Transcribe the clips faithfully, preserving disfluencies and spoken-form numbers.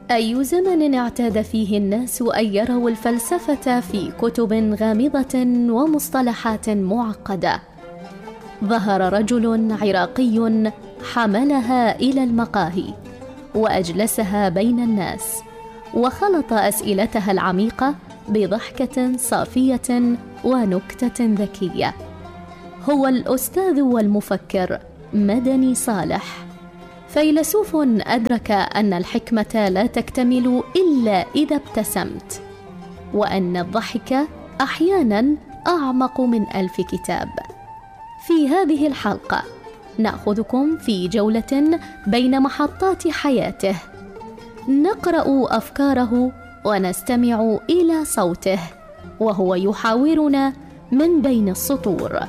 أي زمن اعتاد فيه الناس أن يروا الفلسفة في كتب غامضة ومصطلحات معقدة. ظهر رجل عراقي حملها إلى المقاهي وأجلسها بين الناس، وخلط أسئلتها العميقة بضحكة صافية ونكتة ذكية. هو الأستاذ والمفكر مدني صالح، فيلسوف أدرك أن الحكمة لا تكتمل إلا إذا ابتسمت، وأن الضحك أحياناً أعمق من ألف كتاب. في هذه الحلقة نأخذكم في جولة بين محطات حياته، نقرأ أفكاره ونستمع إلى صوته وهو يحاورنا من بين السطور.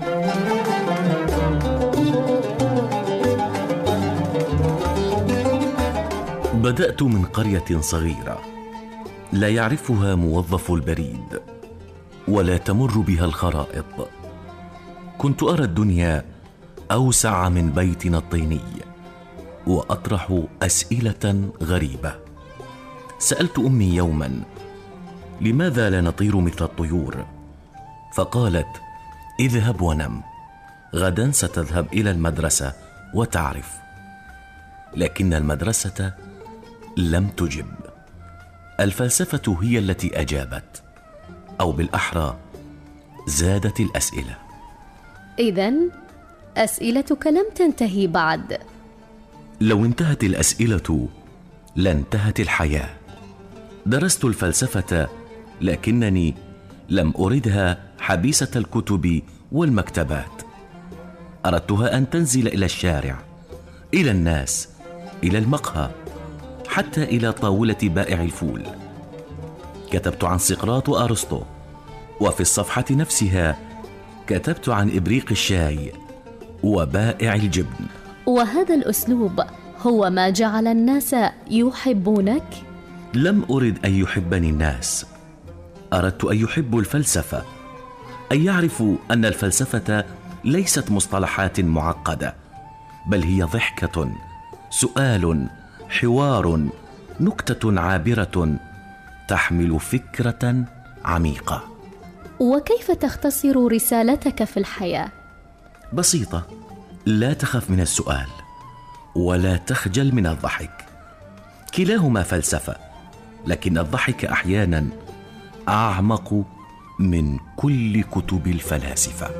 بدأت من قرية صغيرة لا يعرفها موظف البريد ولا تمر بها الخرائط. كنت أرى الدنيا أوسع من بيتنا الطيني وأطرح أسئلة غريبة. سألت أمي يوما: لماذا لا نطير مثل الطيور؟ فقالت: اذهب ونم، غدا ستذهب إلى المدرسة وتعرف. لكن المدرسة لم تجب، الفلسفة هي التي أجابت، أو بالأحرى زادت الأسئلة. إذن أسئلتك لم تنتهي بعد. لو انتهت الأسئلة لانتهت الحياة. درست الفلسفة لكنني لم أردها حبيسة الكتب والمكتبات. أردتها أن تنزل إلى الشارع، إلى الناس، إلى المقهى، حتى إلى طاولة بائع الفول. كتبت عن سقراط وأرسطو، وفي الصفحة نفسها كتبت عن إبريق الشاي وبائع الجبن. وهذا الأسلوب هو ما جعل الناس يحبونك؟ لم أرد أن يحبني الناس، أردت أن يحبوا الفلسفة، أن يعرفوا أن الفلسفة ليست مصطلحات معقدة، بل هي ضحكة، سؤال، حوار، نكتة عابرة تحمل فكرة عميقة. وكيف تختصر رسالتك في الحياة؟ بسيطة: لا تخف من السؤال ولا تخجل من الضحك. كلاهما فلسفة، لكن الضحك أحيانا أعمق من كل كتب الفلاسفة.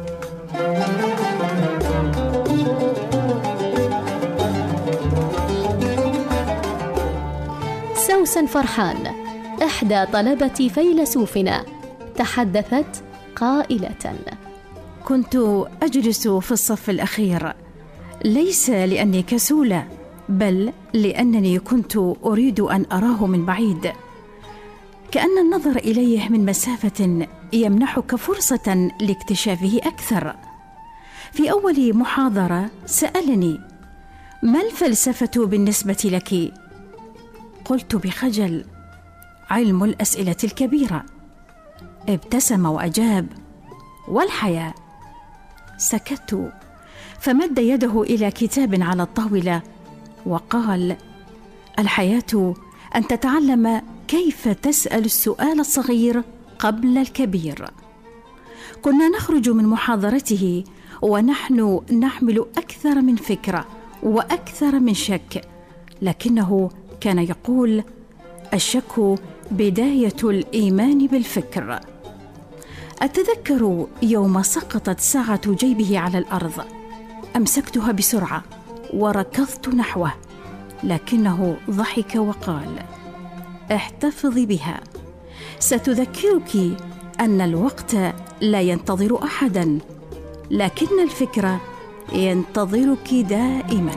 سوسن فرحان، إحدى طلبة فيلسوفنا، تحدثت قائلة: كنت أجلس في الصف الأخير، ليس لأني كسولة، بل لأنني كنت أريد أن أراه من بعيد، كأن النظر إليه من مسافة يمنحك فرصة لاكتشافه أكثر. في أول محاضرة سألني: ما الفلسفة بالنسبة لك؟ قلت بخجل: علم الأسئلة الكبيرة. ابتسم وأجاب: والحياة؟ سكت، فمد يده إلى كتاب على الطاولة وقال: الحياة أن تتعلم كيف تسأل السؤال الصغير قبل الكبير. كنا نخرج من محاضرته ونحن نحمل أكثر من فكرة وأكثر من شك، لكنه كان يقول: الشك بداية الإيمان بالفكر. أتذكر يوم سقطت ساعة جيبه على الأرض، أمسكتها بسرعة وركضت نحوه، لكنه ضحك وقال: احتفظي بها، ستذكرك أن الوقت لا ينتظر أحدا، لكن الفكرة ينتظرك دائما.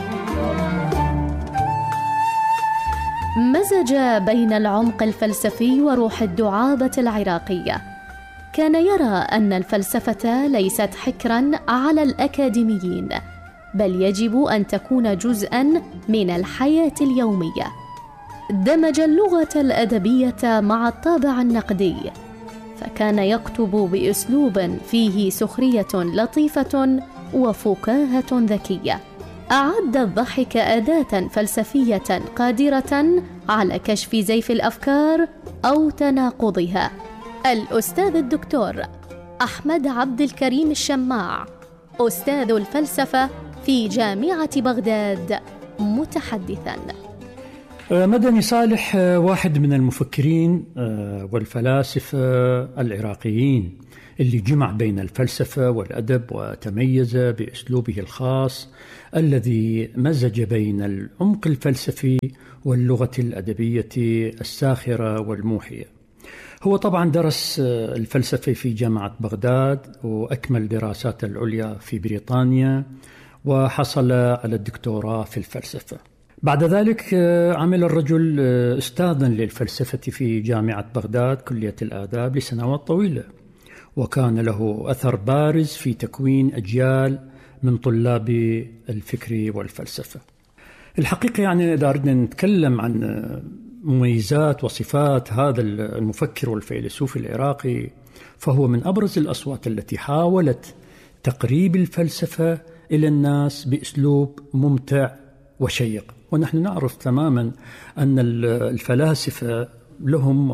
مزج بين العمق الفلسفي وروح الدعابة العراقية. كان يرى أن الفلسفة ليست حكراً على الأكاديميين، بل يجب أن تكون جزءاً من الحياة اليومية. دمج اللغة الأدبية مع الطابع النقدي، فكان يكتب بأسلوب فيه سخرية لطيفة وفكاهة ذكية. أعد الضحك أداة فلسفية قادرة على كشف زيف الأفكار أو تناقضها. الأستاذ الدكتور أحمد عبد الكريم الشماع، أستاذ الفلسفة في جامعة بغداد، متحدثاً. مدني صالح واحد من المفكرين والفلاسفة العراقيين اللي جمع بين الفلسفة والأدب، وتميز بأسلوبه الخاص الذي مزج بين العمق الفلسفي واللغة الأدبية الساخرة والموحية. هو طبعا درس الفلسفة في جامعة بغداد، وأكمل دراساته العليا في بريطانيا، وحصل على الدكتوراه في الفلسفة. بعد ذلك عمل الرجل أستاذا للفلسفة في جامعة بغداد كلية الآداب لسنوات طويلة، وكان له أثر بارز في تكوين أجيال من طلاب الفكر والفلسفة. الحقيقة يعني إذا أردنا نتكلم عن مميزات وصفات هذا المفكر والفيلسوف العراقي، فهو من أبرز الأصوات التي حاولت تقريب الفلسفة إلى الناس بأسلوب ممتع وشيق. ونحن نعرف تماما أن الفلاسفة لهم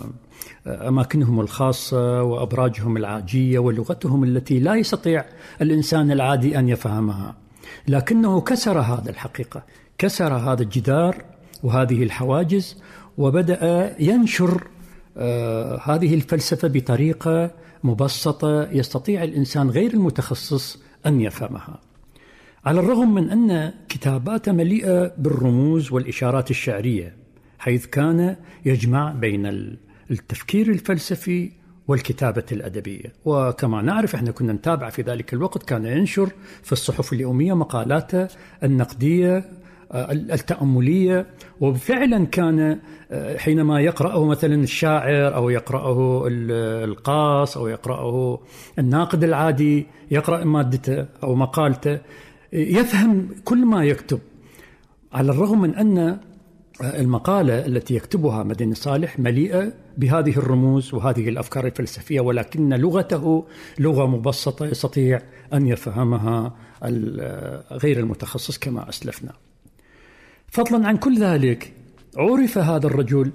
أماكنهم الخاصة وأبراجهم العاجية ولغتهم التي لا يستطيع الإنسان العادي أن يفهمها، لكنه كسر هذا الحقيقة، كسر هذا الجدار وهذه الحواجز، وبدأ ينشر هذه الفلسفة بطريقة مبسطة يستطيع الإنسان غير المتخصص أن يفهمها. على الرغم من أن كتاباته مليئة بالرموز والإشارات الشعرية، حيث كان يجمع بين التفكير الفلسفي والكتابة الأدبية. وكما نعرف احنا كنا نتابع في ذلك الوقت، كان ينشر في الصحف اليومية مقالاته النقدية التأملية، وفعلا كان حينما يقرأه مثلا الشاعر أو يقرأه القاص أو يقرأه الناقد العادي، يقرأ مادته أو مقالته، يفهم كل ما يكتب. على الرغم من أن المقالة التي يكتبها مدني صالح مليئة بهذه الرموز وهذه الأفكار الفلسفية، ولكن لغته لغة مبسطة يستطيع أن يفهمها غير المتخصص كما أسلفنا. فضلا عن كل ذلك، عرف هذا الرجل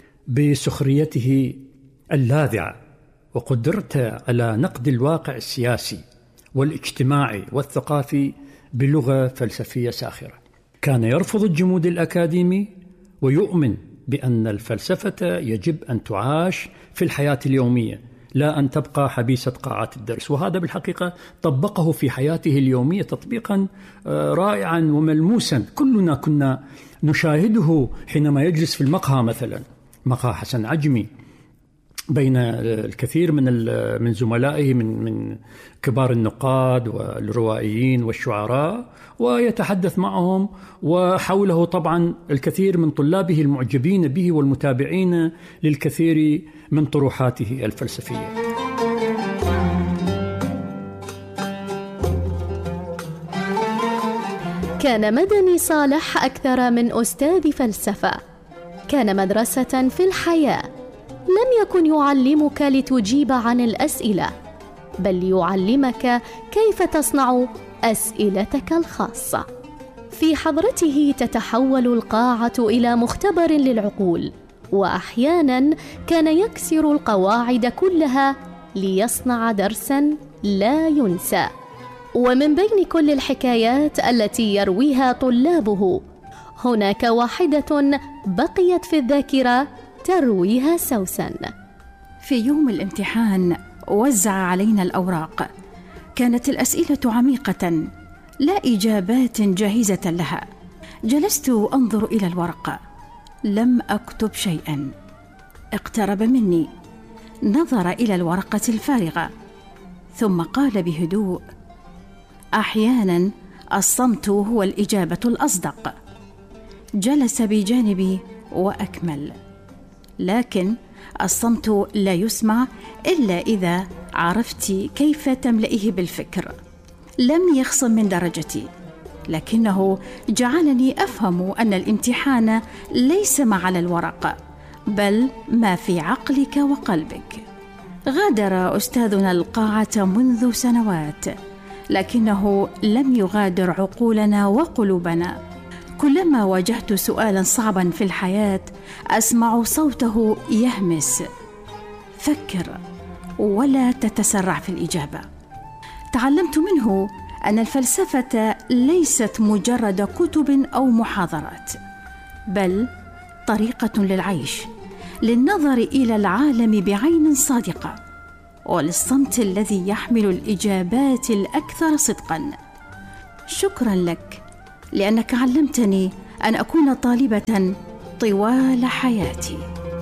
بسخريته اللاذعة وقدرته على نقد الواقع السياسي والاجتماعي والثقافي بلغة فلسفية ساخرة. كان يرفض الجمود الأكاديمي ويؤمن بأن الفلسفة يجب أن تعاش في الحياة اليومية، لا أن تبقى حبيسة قاعات الدرس. وهذا بالحقيقة طبقه في حياته اليومية تطبيقا رائعا وملموسا. كلنا كنا نشاهده حينما يجلس في المقهى، مثلا مقهى حسن عجمي، بين الكثير من من زملائه من من كبار النقاد والروائيين والشعراء، ويتحدث معهم، وحوله طبعا الكثير من طلابه المعجبين به والمتابعين للكثير من طروحاته الفلسفية. كان مدني صالح أكثر من أستاذ فلسفة، كان مدرسة في الحياة. لم يكن يعلمك لتجيب عن الأسئلة، بل يعلمك كيف تصنع أسئلتك الخاصة. في حضرته تتحول القاعة إلى مختبر للعقول، وأحيانا كان يكسر القواعد كلها ليصنع درسا لا ينسى. ومن بين كل الحكايات التي يرويها طلابه، هناك واحدة بقيت في الذاكرة ترويها سوسن. في يوم الامتحان وزع علينا الأوراق، كانت الأسئلة عميقة لا إجابات جاهزة لها. جلست أنظر إلى الورقة، لم أكتب شيئا. اقترب مني، نظر إلى الورقة الفارغة، ثم قال بهدوء: أحيانا الصمت هو الإجابة الأصدق. جلس بجانبي وأكمل: لكن الصمت لا يسمع إلا إذا عرفت كيف تملئه بالفكر. لم يخصم من درجتي، لكنه جعلني أفهم أن الامتحان ليس ما على الورق، بل ما في عقلك وقلبك. غادر أستاذنا القاعة منذ سنوات، لكنه لم يغادر عقولنا وقلوبنا. كلما واجهت سؤالا صعبا في الحياة أسمع صوته يهمس: فكر ولا تتسرع في الإجابة. تعلمت منه أن الفلسفة ليست مجرد كتب أو محاضرات، بل طريقة للعيش، للنظر إلى العالم بعين صادقة، وللصمت الذي يحمل الإجابات الأكثر صدقاً. شكراً لك لأنك علمتني أن أكون طالبة طوال حياتي.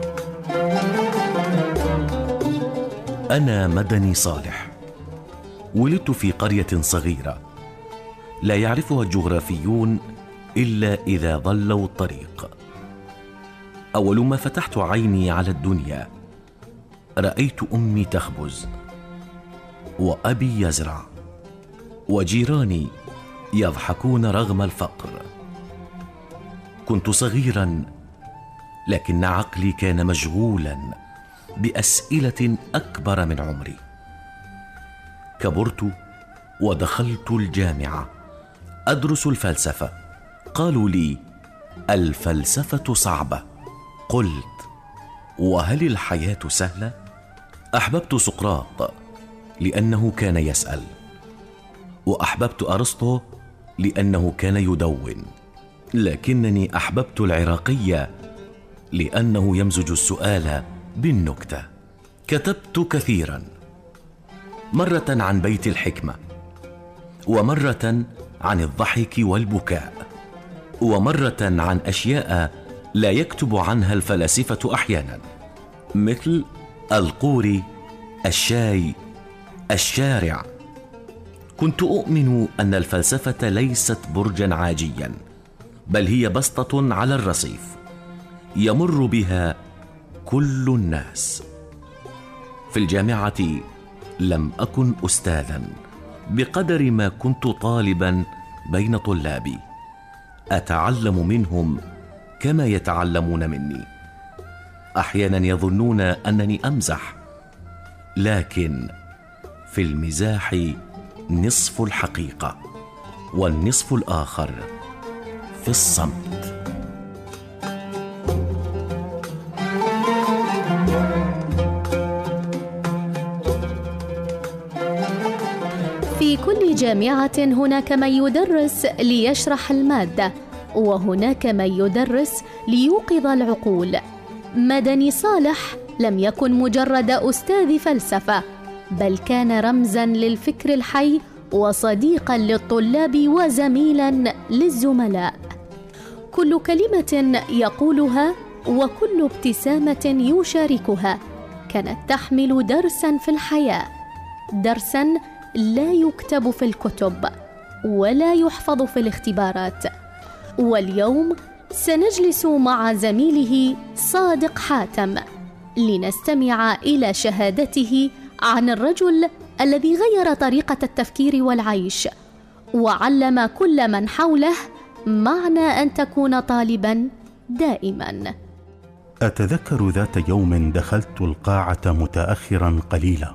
أنا مدني صالح، ولدت في قرية صغيرة لا يعرفها الجغرافيون إلا إذا ضلوا الطريق. أول ما فتحت عيني على الدنيا رأيت أمي تخبز، وأبي يزرع، وجيراني يضحكون رغم الفقر. كنت صغيرا، لكن عقلي كان مشغولا بأسئلة أكبر من عمري. كبرت ودخلت الجامعة أدرس الفلسفة. قالوا لي: الفلسفة صعبة. قلت: وهل الحياة سهلة؟ أحببت سقراط لأنه كان يسأل، وأحببت أرسطو لأنه كان يدون، لكنني أحببت العراقية لأنه يمزج السؤال بالنكتة. كتبت كثيرا، مرة عن بيت الحكمة، ومرة عن الضحك والبكاء، ومرة عن أشياء لا يكتب عنها الفلاسفة أحيانا، مثل القوري، الشاي، الشارع. كنت أؤمن أن الفلسفة ليست برجا عاجيا، بل هي بسطة على الرصيف يمر بها كل الناس. في الجامعة لم أكن أستاذا بقدر ما كنت طالبا بين طلابي، أتعلم منهم كما يتعلمون مني. أحيانا يظنون أنني أمزح، لكن في المزاح نصف الحقيقة، والنصف الآخر في الصمت. في كل جامعة هناك من يدرس ليشرح المادة، وهناك من يدرس ليوقظ العقول. مدني صالح لم يكن مجرد أستاذ فلسفة، بل كان رمزاً للفكر الحي، وصديقاً للطلاب، وزميلاً للزملاء. كل كلمة يقولها وكل ابتسامة يشاركها كانت تحمل درساً في الحياة، درساً لا يكتب في الكتب ولا يحفظ في الاختبارات. واليوم سنجلس مع زميله صادق حاتم لنستمع إلى شهادته عن الرجل الذي غير طريقة التفكير والعيش، وعلم كل من حوله معنى أن تكون طالباً دائماً. أتذكر ذات يوم دخلت القاعة متأخراً قليلاً،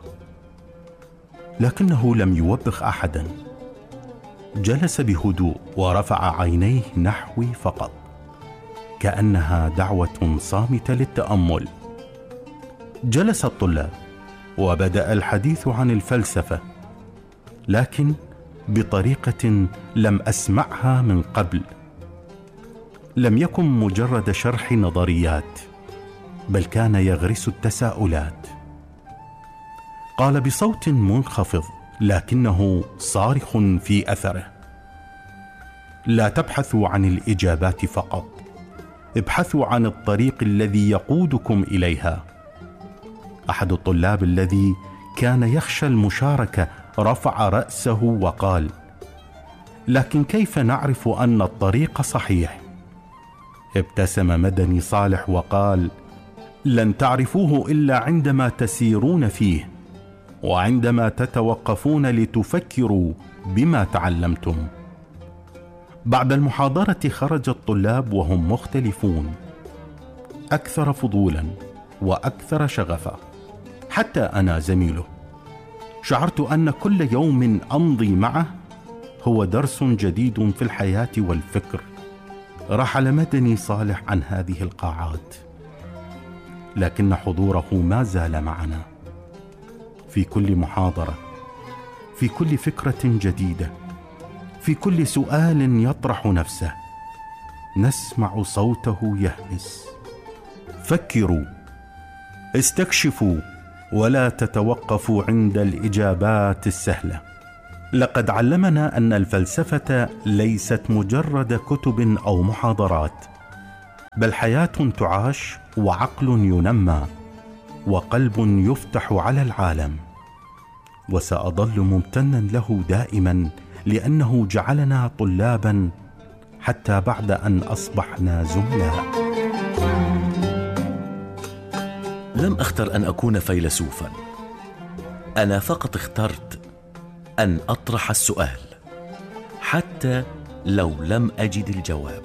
لكنه لم يوبخ أحداً. جلس بهدوء ورفع عينيه نحوي فقط، كأنها دعوة صامتة للتأمل. جلس الطلاب وبدأ الحديث عن الفلسفة، لكن بطريقة لم أسمعها من قبل. لم يكن مجرد شرح نظريات، بل كان يغرس التساؤلات. قال بصوت منخفض لكنه صارخ في أثره: لا تبحثوا عن الإجابات فقط، ابحثوا عن الطريق الذي يقودكم إليها. أحد الطلاب الذي كان يخشى المشاركة رفع رأسه وقال: لكن كيف نعرف أن الطريق صحيح؟ ابتسم مدني صالح وقال: لن تعرفوه إلا عندما تسيرون فيه، وعندما تتوقفون لتفكروا بما تعلمتم. بعد المحاضرة خرج الطلاب وهم مختلفون، أكثر فضولا وأكثر شغفا، حتى أنا زميله. شعرت أن كل يوم أمضي معه هو درس جديد في الحياة والفكر. رحل مدني صالح عن هذه القاعات، لكن حضوره ما زال معنا. في كل محاضرة، في كل فكرة جديدة، في كل سؤال يطرح نفسه، نسمع صوته يهمس: فكروا، استكشفوا، ولا تتوقفوا عند الإجابات السهلة. لقد علمنا أن الفلسفة ليست مجرد كتب أو محاضرات، بل حياة تعاش، وعقل ينمى، وقلب يفتح على العالم. وسأظل ممتنا له دائما، لأنه جعلنا طلابا حتى بعد أن أصبحنا زملاء. لم أختر أن أكون فيلسوفا، أنا فقط اخترت أن أطرح السؤال حتى لو لم أجد الجواب.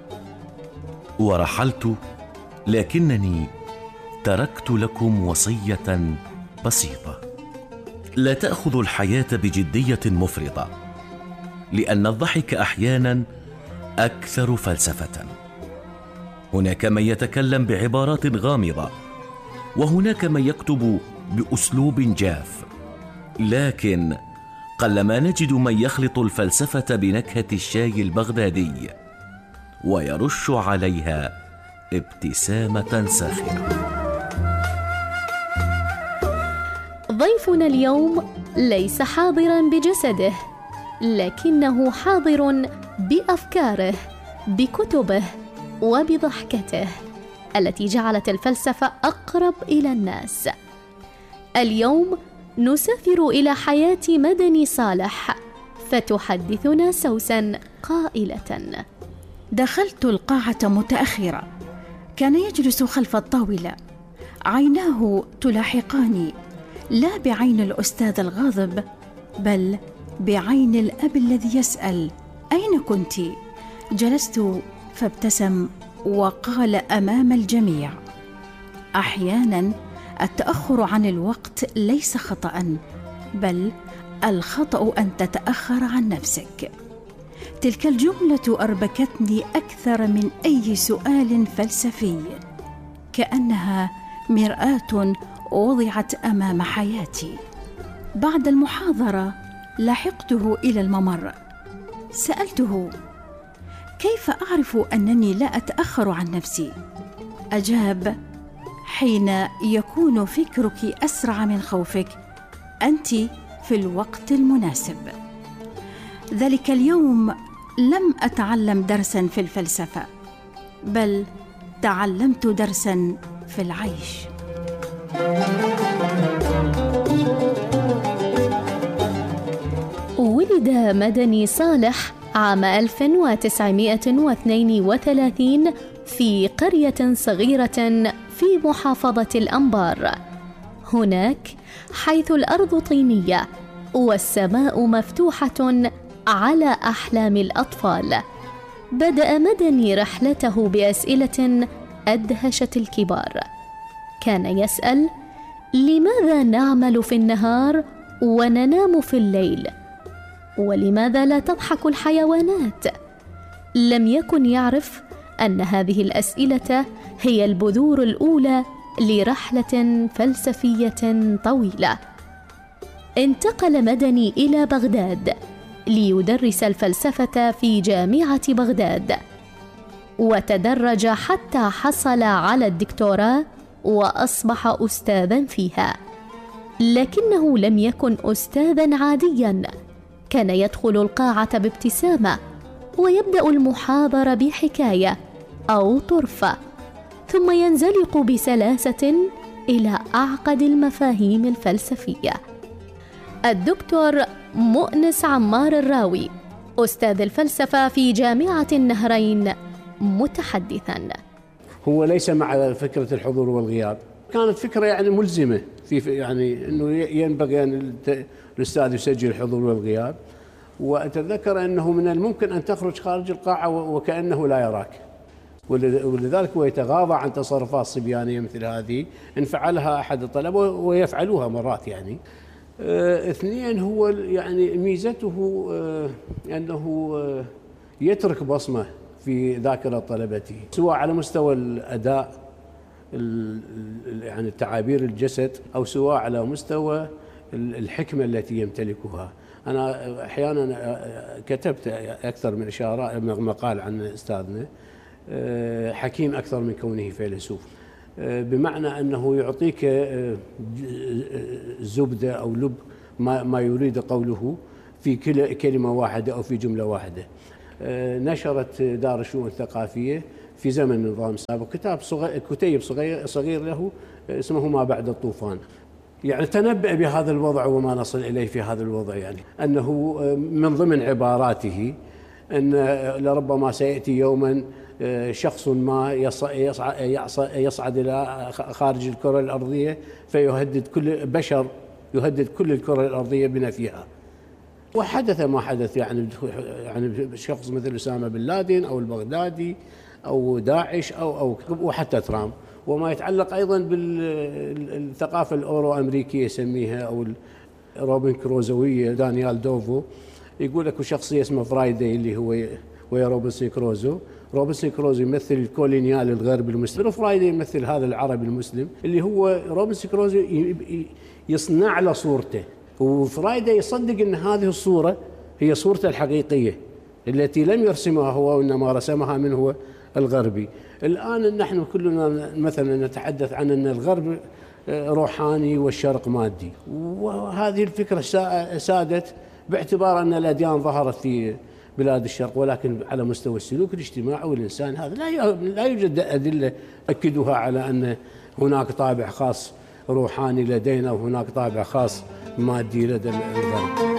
ورحلت، لكنني تركت لكم وصية بسيطة: لا تأخذوا الحياة بجدية مفرطة، لأن الضحك أحيانا أكثر فلسفة. هناك من يتكلم بعبارات غامضة، وهناك من يكتب بأسلوب جاف، لكن قلما نجد من يخلط الفلسفة بنكهة الشاي البغدادي ويرش عليها ابتسامة ساخرة. ضيفنا اليوم ليس حاضرا بجسده، لكنه حاضر بأفكاره، بكتبه، وبضحكته التي جعلت الفلسفة أقرب إلى الناس. اليوم نسافر إلى حياة مدني صالح، فتحدثنا سوسن قائلة: دخلت القاعة متأخرة. كان يجلس خلف الطاولة، عيناه تلاحقاني، لا بعين الأستاذ الغاضب، بل بعين الأب الذي يسأل: أين كنت؟ جلست فابتسم وقال أمام الجميع: أحيانا التأخر عن الوقت ليس خطأ، بل الخطأ أن تتأخر عن نفسك. تلك الجملة أربكتني أكثر من أي سؤال فلسفي، كأنها مرآة وضعت أمام حياتي. بعد المحاضرة لاحقته إلى الممر، سألته: كيف أعرف أنني لا أتأخر عن نفسي؟ أجاب: حين يكون فكرك أسرع من خوفك، أنت في الوقت المناسب. ذلك اليوم لم أتعلم درسا في الفلسفة، بل تعلمت درسا في العيش. ولد مدني صالح عام ألف وتسعمائة واثنين وثلاثين في قرية صغيرة في محافظة الأنبار، هناك حيث الأرض طينية والسماء مفتوحة على أحلام الأطفال. بدأ مدني رحلته بأسئلة أدهشت الكبار. كان يسأل: لماذا نعمل في النهار وننام في الليل؟ ولماذا لا تضحك الحيوانات؟ لم يكن يعرف أن هذه الأسئلة هي البذور الأولى لرحلة فلسفية طويلة. انتقل مدني إلى بغداد ليدرس الفلسفة في جامعة بغداد، وتدرج حتى حصل على الدكتوراه وأصبح أستاذا فيها. لكنه لم يكن أستاذا عاديا، كان يدخل القاعة بابتسامة ويبدأ المحاضرة بحكاية أو طرفة، ثم ينزلق بسلاسة إلى أعقد المفاهيم الفلسفية. الدكتور مؤنس عمار الراوي، أستاذ الفلسفة في جامعة النهرين، متحدثا: هو ليس مع فكرة الحضور والغياب، كانت فكرة يعني ملزمة في يعني أنه ينبغي أن الأستاذ يسجل الحضور والغياب، وأتذكر أنه من الممكن أن تخرج خارج القاعة وكأنه لا يراك، ولذلك هو يتغاضى عن تصرفات صبيانية مثل هذه إن فعلها أحد الطلبة، ويفعلوها مرات يعني. آه اثنين، هو يعني ميزته آه أنه آه يترك بصمة في ذاكرة طلبته، سواء على مستوى الأداء يعني تعابير الجسد، أو سواء على مستوى الحكمة التي يمتلكها. أنا أحيانا كتبت أكثر من إشارة مقال عن أستاذنا حكيم أكثر من كونه فيلسوف، بمعنى أنه يعطيك زبدة أو لب ما يريد قوله في كلمة واحدة أو في جملة واحدة. نشرت دار الشؤون الثقافية في زمن النظام السابق كتاب صغير كتيب صغير صغير له اسمه ما بعد الطوفان، يعني تنبأ بهذا الوضع وما نصل إليه في هذا الوضع، يعني أنه من ضمن عباراته أن لربما سيأتي يوما شخص ما يصعد إلى خارج الكرة الأرضية فيهدد كل بشر يهدد كل الكرة الأرضية بنفيها. وحدث ما حدث، يعني يعني شخص مثل أسامة بن لادن أو البغدادي أو داعش أو أو وحتى ترامب، وما يتعلق أيضا بالثقافة الأورو أمريكية يسميها أو روبن كروزوية. دانيال دوفو يقول لك شخصية اسمه فرايدي اللي هو ويا روبنسون كروزو. روبنسون كروزو يمثل الكولونيال الغرب المسلم، وفرايدي يمثل هذا العربي المسلم اللي هو روبنسون كروزو يصنع له صورته، وفرايدي يصدق أن هذه الصورة هي صورته الحقيقية التي لم يرسمها هو وإنما رسمها من هو الغربي. الآن نحن كلنا مثلا نتحدث عن أن الغرب روحاني والشرق مادي، وهذه الفكرة سادت باعتبار أن الأديان ظهرت في بلاد الشرق، ولكن على مستوى السلوك الاجتماعي والإنسان هذا لا يوجد أدلة تؤكدها على أن هناك طابع خاص روحاني لدينا وهناك طابع خاص مادي لدى الغرب.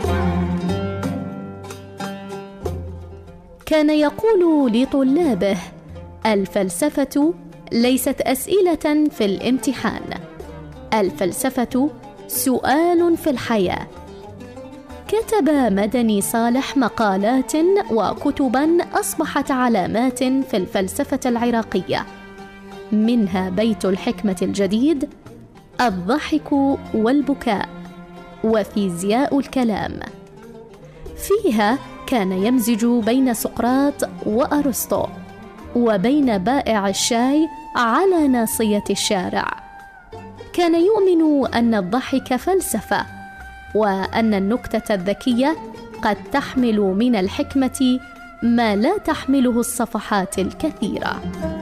كان يقول لطلابه: الفلسفة ليست أسئلة في الامتحان، الفلسفة سؤال في الحياة. كتب مدني صالح مقالات وكتبا أصبحت علامات في الفلسفة العراقية، منها بيت الحكمة الجديد، الضحك والبكاء، وفيزياء الكلام. فيها كان يمزج بين سقراط وأرسطو، وبين بائع الشاي على ناصية الشارع. كان يؤمن أن الضحك فلسفة، وأن النكتة الذكية قد تحمل من الحكمة ما لا تحمله الصفحات الكثيرة.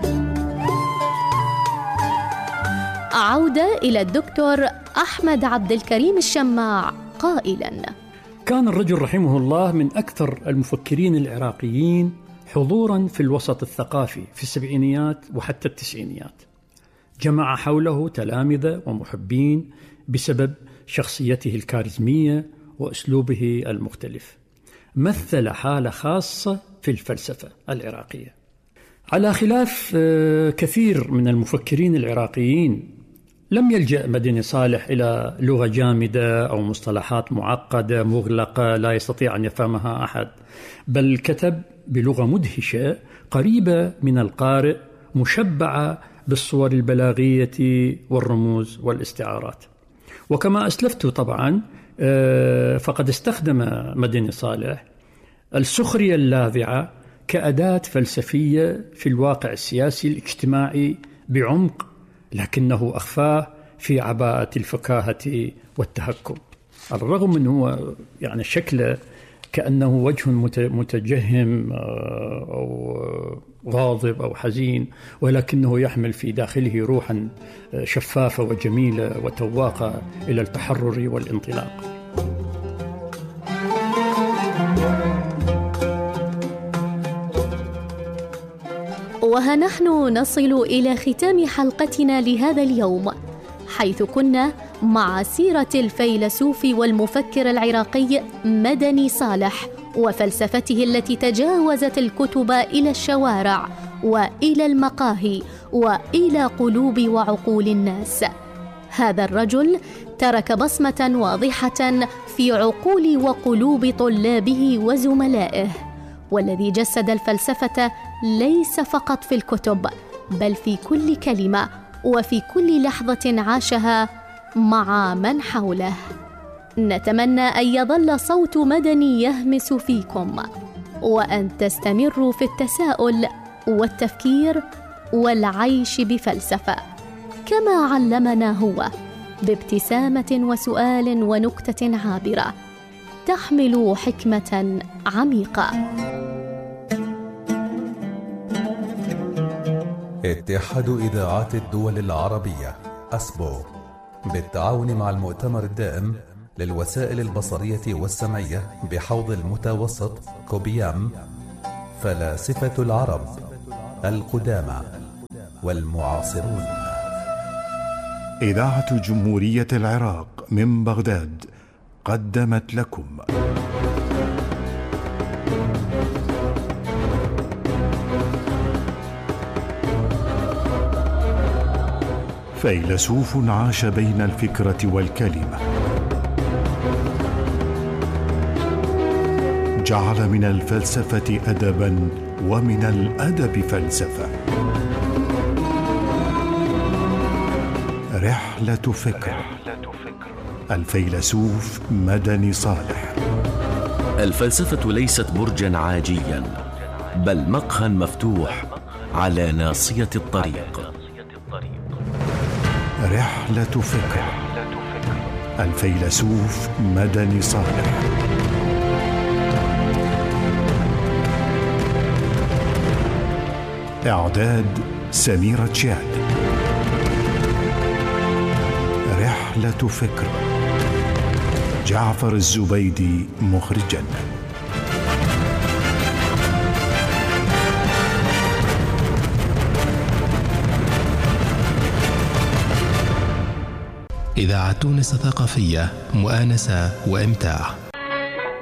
عودة إلى الدكتور أحمد عبد الكريم الشماع قائلاً: كان الرجل رحمه الله من أكثر المفكرين العراقيين حضوراً في الوسط الثقافي في السبعينيات وحتى التسعينيات. جمع حوله تلامذة ومحبين بسبب شخصيته الكاريزمية وأسلوبه المختلف. مثل حالة خاصة في الفلسفة العراقية، على خلاف كثير من المفكرين العراقيين. لم يلجأ مدني صالح إلى لغة جامدة أو مصطلحات معقدة مغلقة لا يستطيع أن يفهمها أحد، بل كتب بلغة مدهشة قريبة من القارئ، مشبعة بالصور البلاغية والرموز والاستعارات. وكما أسلفت طبعا فقد استخدم مدني صالح السخرية اللاذعة كأداة فلسفية في الواقع السياسي الاجتماعي بعمق، لكنه أخفاه في عباءة الفكاهة والتهكم. على الرغم من هو يعني شكله كأنه وجه متجهم أو غاضب أو حزين، ولكنه يحمل في داخله روحا شفافة وجميلة وتواقة إلى التحرر والانطلاق. وها نحن نصل إلى ختام حلقتنا لهذا اليوم، حيث كنا مع سيرة الفيلسوف والمفكر العراقي مدني صالح وفلسفته التي تجاوزت الكتب إلى الشوارع وإلى المقاهي وإلى قلوب وعقول الناس. هذا الرجل ترك بصمة واضحة في عقول وقلوب طلابه وزملائه، والذي جسد الفلسفة ليس فقط في الكتب، بل في كل كلمة وفي كل لحظة عاشها مع من حوله. نتمنى أن يظل صوت مدني يهمس فيكم، وأن تستمروا في التساؤل والتفكير والعيش بفلسفة كما علمنا هو، بابتسامة وسؤال ونكتة عابرة تحمل حكمة عميقة. اتحاد إذاعات الدول العربية أسبو بالتعاون مع المؤتمر الدائم للوسائل البصرية والسمعية بحوض المتوسط كوبيام، فلاسفة العرب القدامى والمعاصرون. إذاعة جمهورية العراق من بغداد قدمت لكم فيلسوف عاش بين الفكرة والكلمة، جعل من الفلسفة أدبا ومن الأدب فلسفة. رحلة فكر، الفيلسوف مدني صالح. الفلسفة ليست برجا عاجيا، بل مقهى مفتوح على ناصية الطريق. رحلة فكر، الفيلسوف مدني صالح. إعداد سميرة شاد. رحلة فكر، جعفر الزبيدي مخرجا. إذاعة تونس الثقافية، مؤانسة وإمتاع.